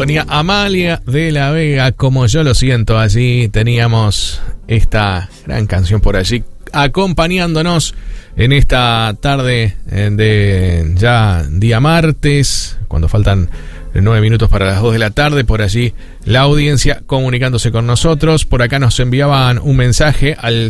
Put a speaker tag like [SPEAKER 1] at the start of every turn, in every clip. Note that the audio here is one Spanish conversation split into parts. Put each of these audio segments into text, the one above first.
[SPEAKER 1] sintonía. Amalia de la Vega, Como yo lo siento. Allí teníamos esta gran canción por allí, acompañándonos en esta tarde de ya día martes, cuando faltan 9 minutos para las 2 de la tarde. Por allí la audiencia comunicándose con nosotros. Por acá nos enviaban un mensaje al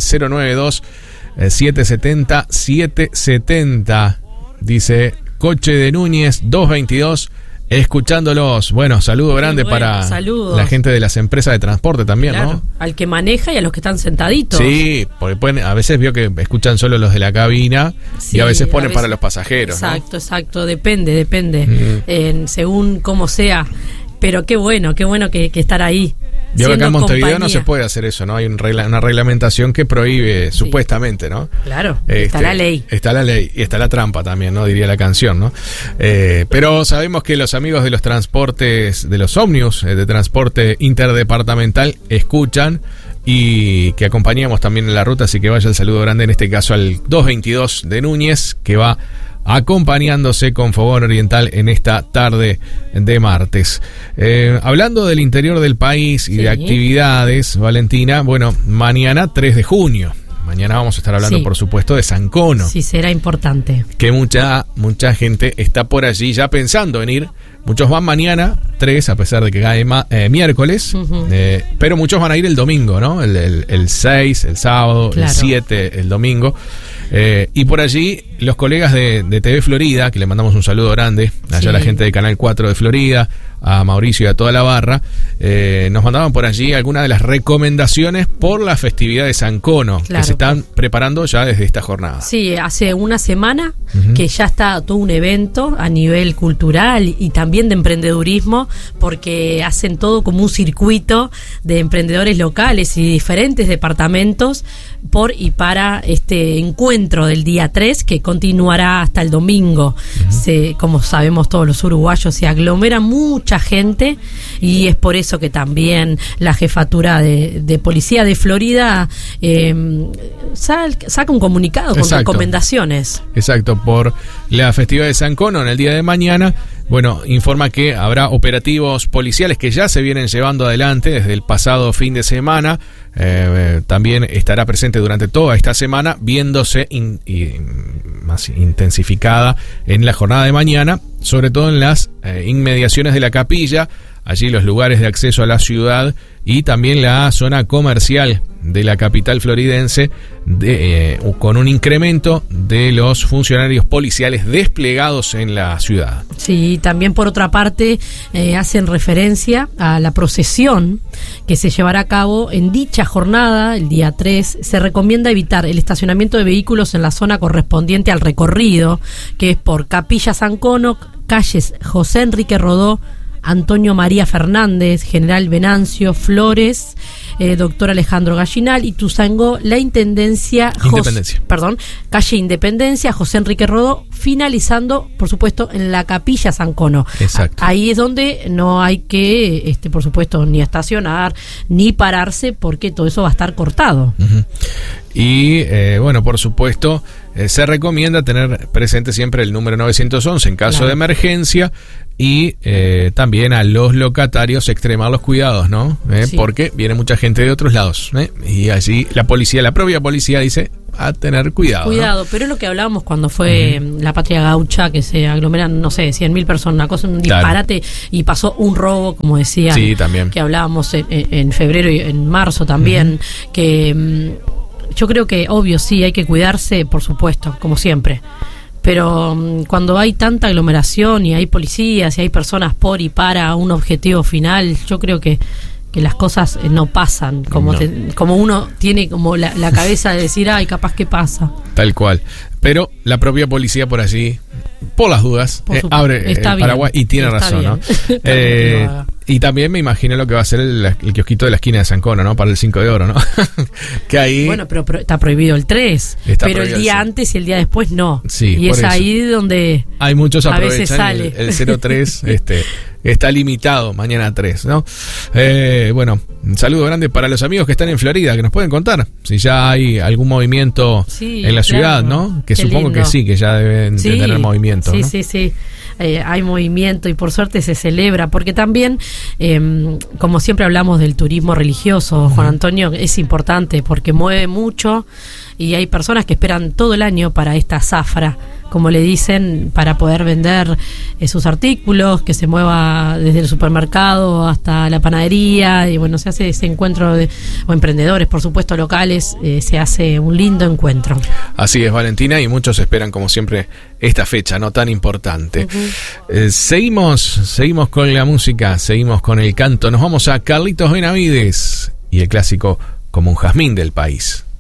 [SPEAKER 1] 092-770-770. Dice Coche de Núñez 222, escuchándolos. Bueno, saludo grande para la gente de las empresas de transporte también, claro, ¿no?
[SPEAKER 2] Al que maneja y a los que están sentaditos.
[SPEAKER 1] Sí, porque a veces veo que escuchan solo los de la cabina, sí, y a veces ponen para los pasajeros.
[SPEAKER 2] Exacto,
[SPEAKER 1] ¿no?
[SPEAKER 2] exacto, depende, según cómo sea. Pero qué bueno que estar ahí.
[SPEAKER 1] Yo acá en Montevideo no se puede hacer eso, ¿no? Hay una reglamentación que prohíbe, supuestamente, ¿no?
[SPEAKER 2] Claro, está la ley.
[SPEAKER 1] Está la ley y está la trampa también, ¿no? Diría la canción, ¿no? Pero sabemos que los amigos de los transportes, de los ómnibus, de transporte interdepartamental, escuchan y que acompañamos también en la ruta, así que vaya el saludo grande en este caso al 222 de Núñez, que va acompañándose con Fogón Oriental en esta tarde de martes. Hablando del interior del país y de actividades, Valentina, bueno, mañana 3 de junio. Mañana vamos a estar hablando, por supuesto, de San Cono. Sí,
[SPEAKER 2] será importante.
[SPEAKER 1] Que mucha gente está por allí ya pensando en ir. Muchos van mañana, 3, a pesar de que cae miércoles, pero muchos van a ir el domingo, ¿no? El 6, el sábado, claro, el 7, el domingo. Y por allí los colegas de TV Florida, que le mandamos un saludo grande, allá a la gente de Canal 4 de Florida, a Mauricio y a toda la barra, nos mandaban por allí algunas de las recomendaciones por la festividad de San Cono, claro, que se están preparando ya desde esta jornada. Sí,
[SPEAKER 2] hace una semana que ya está todo un evento a nivel cultural y también de emprendedurismo, porque hacen todo como un circuito de emprendedores locales y diferentes departamentos por y para este encuentro del día 3, que continuará hasta el domingo. Como sabemos todos los uruguayos, se aglomera mucha gente y es por eso que también la jefatura de policía de Florida saca un comunicado con recomendaciones.
[SPEAKER 1] Exacto, por la festividad de San Cono en el día de mañana. Bueno, informa que habrá operativos policiales que ya se vienen llevando adelante desde el pasado fin de semana. También estará presente durante toda esta semana, viéndose más intensificada en la jornada de mañana, sobre todo en las inmediaciones de la capilla, allí los lugares de acceso a la ciudad y también la zona comercial de la capital floridense, con un incremento de los funcionarios policiales desplegados en la ciudad. Sí, también por otra parte hacen referencia a la procesión que se llevará a cabo en dicha jornada, el día 3. Se recomienda evitar el estacionamiento de vehículos en la zona correspondiente al recorrido, que es por Capilla San Cono, calles José Enrique Rodó, Antonio María Fernández, General Venancio Flores, Doctor Alejandro Gallinal, y Tuzangó, la Independencia, calle Independencia, José Enrique Rodó, finalizando, por supuesto, en la Capilla San Cono. Exacto. Ahí es donde no hay que, por supuesto, ni estacionar, ni pararse, porque todo eso va a estar cortado. Y, bueno, por supuesto, se recomienda tener presente siempre el número 911 en caso de emergencia, y también a los locatarios extremar los cuidados, ¿no? Porque viene mucha gente de otros lados, y allí la propia policía dice a tener cuidado. Cuidado, ¿no? Pero es lo que hablábamos cuando fue la Patria Gaucha, que se aglomeran, no sé, 100.000 personas, una cosa, un disparate, y pasó un robo, como decía, también, que hablábamos en febrero y en marzo también, que yo creo que, obvio, sí, hay que cuidarse, por supuesto, como siempre. Pero cuando hay tanta aglomeración y hay policías y hay personas por y para un objetivo final, yo creo que las cosas no pasan como uno tiene como la cabeza de decir, ay, capaz que pasa. Tal cual. Pero la propia policía por allí, por las dudas, abre el paraguas y tiene razón, ¿no? Y también me imagino lo que va a ser el kiosquito de la esquina de San Cono, ¿no? Para el 5 de oro, ¿no? Que ahí... Bueno, pero está prohibido el 3. Pero el día antes y el día después no. Sí, y es eso. Ahí donde hay muchos aprovechan el 03, está limitado mañana 3, ¿no? Bueno, un saludo grande para los amigos que están en Florida, que nos pueden contar si ya hay algún movimiento en la ciudad, ¿no? Que supongo que sí, que ya deben de tener movimiento, ¿no? Sí.
[SPEAKER 2] hay movimiento y por suerte se celebra, porque también, como siempre hablamos del turismo religioso, Juan Antonio, es importante porque mueve mucho y hay personas que esperan todo el año para esta zafra, como le dicen, para poder vender sus artículos, que se mueva desde el supermercado hasta la panadería, y bueno, se hace ese encuentro o emprendedores, por supuesto, locales, se hace un lindo encuentro.
[SPEAKER 1] Así es, Valentina, y muchos esperan, como siempre, esta fecha, no tan importante. Seguimos con la música, seguimos con el canto, nos vamos a Carlitos Benavides y el clásico Como un jazmín del país.